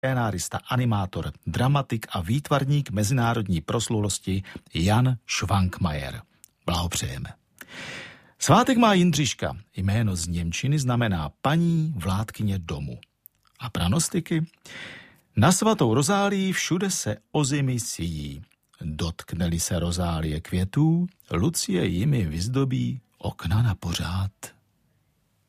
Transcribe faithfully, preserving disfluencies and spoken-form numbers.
scénárista, animátor, dramatik a výtvarník mezinárodní proslulosti Jan Švankmajer. Blahopřejeme. Svátek má Jindřiška. Jméno z němčiny znamená paní vládkyně domu. A pranostiky? Na svatou rozálii všude se ozimy síjí. Dotkne-li se rozálie květů, Lucie jimi vyzdobí okna na pořád.